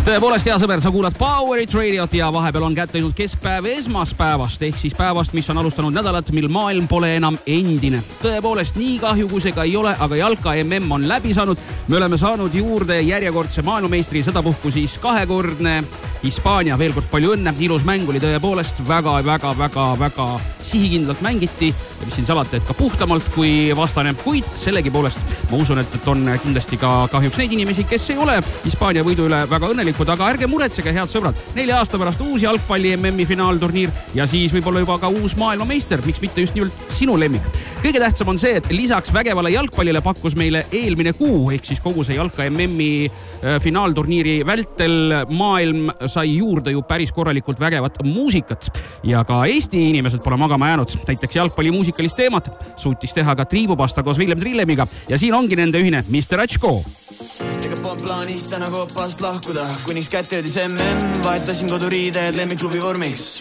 Tõepoolest, hea sõber, sa kuulad Powerit Radiot ja vahepeal on kätte jõudnud keskpäev esmaspäevast ehk siis päevast, mis on alustanud nädalat, mil maailm pole enam endine. Tõepoolest, nii kahju kui see ka ei ole, aga jalka MM on läbi saanud. Me oleme saanud juurde järjekordse maailmameistri, sedapuhku siis kahekordne Hispaania. Veel kord palju õnne, ilus mäng oli tõepoolest väga sihikindlalt mängiti. Ja mis siin salata, et ka puhtamalt kui vastane, kuid sellegipoolest ma usun, et on kindlasti ka kahjuks neid inimesi, kes ei ole Hispaania võidu üle väga õnnelikud, aga ärge muretsege, head sõbrad. 4 aasta pärast uus jalgpalli MM-i finaalturniir ja siis võib-olla juba ka uus maailmameister, miks mitte just nimelt sinu lemmik. Kõige tähtsam on see, et lisaks vägevale jalgpallile pakkus meile eelmine kuu, ehk siis kogu see jalka MM-i finaalturniiri vältel maailm sai juurde ju päris korralikult vägevat muusikat. Ja ka Eesti inimesed pole magama jäänud. Näiteks jalgpalli muusikalist teemat suutis teha ka Triibupasta koos Villem Trillemiga ja siin ongi nende ühine Mr. Atško. Ega polnud plaanis täna koopast lahkuda, kuniks kätte jõudis MM, vaetasin koduriided lemmiklubi vormiks.